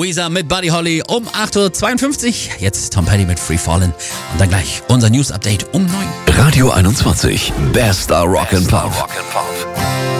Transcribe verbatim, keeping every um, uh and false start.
Weezer mit Buddy Holly um acht Uhr zweiundfünfzig. Jetzt Tom Petty mit Free Fallin'. Und dann gleich unser News-Update um neun. Radio einundzwanzig. Bester Rock and Pop.